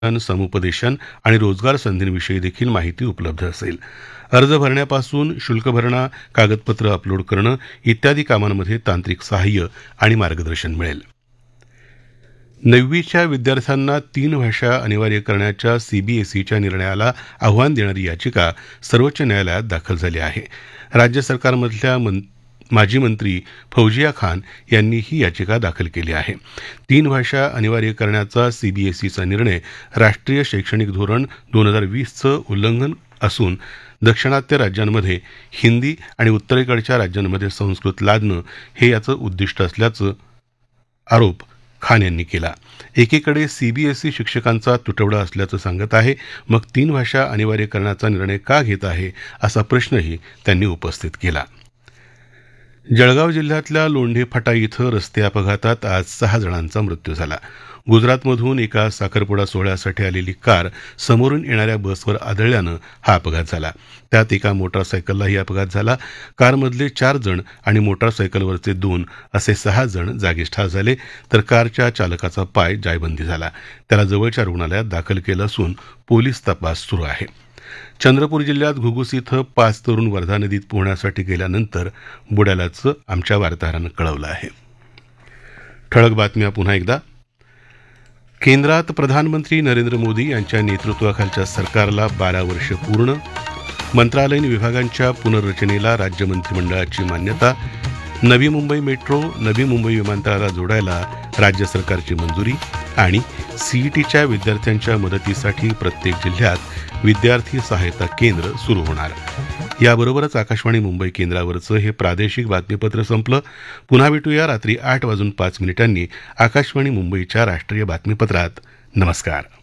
समुपदेशन आणि रोजगार संधींविषयी देखील माहिती उपलब्ध असेल. अर्ज भरण्यापासून शुल्क भरणा, कागदपत्र अपलोड करणं इत्यादी कामांमध्ये तांत्रिक सहाय्य आणि मार्गदर्शन मिळेल. 9वीच्या विद्यार्थ्यांना 3 भाषा अनिवार्य करण्याच्या सीबीएसईच्या निर्णयाला आव्हान देणारी याचिका सर्वोच्च न्यायालयात दाखल झाली आहे. राज्य सरकारमधल्या माजी मंत्री फौजिया खान यांनी ही याचिका दाखल केली आहे. 3 भाषा अनिवार्य करण्याचा सीबीएसईचा निर्णय राष्ट्रीय शैक्षणिक धोरण 2020चं उल्लंघन असून दक्षिणात्य राज्यांमध्ये हिंदी आणि उत्तरेकडच्या राज्यांमध्ये संस्कृत लादणं हे याचं उद्दिष्ट असल्याचा आरोप खान यांनी केला. एकीकडे सीबीएसई शिक्षकांचा तुटवडा असल्याचं सांगत आहे, मग 3 भाषा अनिवार्य करण्याचा निर्णय का घेत आहे असा प्रश्नही त्यांनी उपस्थित केला. जळगाव जिल्ह्यातल्या लोंढे फाटा इथं रस्ते अपघातात आज 6 जणांचा मृत्यू झाला. गुजरातमधून एका साखरपुडा सोहळ्यासाठी आलेली कार समोरून येणाऱ्या बसवर आदळल्यानं हा अपघात झाला. त्यात एका मोटारसायकललाही अपघात झाला. कारमधले 4 जण आणि मोटारसायकलवरचे 2 असे 6 जण जागीच ठार झाले, तर कारच्या चालकाचा पाय जायबंदी झाला. त्याला जवळच्या रुग्णालयात दाखल केलं असून पोलीस तपास सुरू आहे. चंद्रपूर जिल्ह्यात घुगुस इथं 5 तरुण वर्धा नदीत पोहण्यासाठी गेल्यानंतर बुडाल्याचं आमच्या वार्ताहरानं कळवलं आहे. ठळक बातम्या पुन्हा एकदा. केंद्रात प्रधानमंत्री नरेंद्र मोदी यांच्या नेतृत्वाखालच्या सरकारला 12 वर्ष पूर्ण. मंत्रालयीन विभागांच्या पुनर्रचनेला राज्य मंत्रिमंडळाची मान्यता. नवी मुंबई मेट्रो नवी मुंबई विमानतळाला जोडायला राज्य सरकारची मंजुरी. आणि सीईटीच्या विद्यार्थ्यांच्या मदतीसाठी प्रत्येक जिल्ह्यात विद्यार्थी सहायता केंद्र सुरू होणार. याबरोबरच आकाशवाणी मुंबई केंद्रावरचं हे प्रादेशिक बातमीपत्र संपलं. पुन्हा भेटूया रात्री 8:05 आकाशवाणी मुंबईच्या राष्ट्रीय बातमीपत्रात. नमस्कार.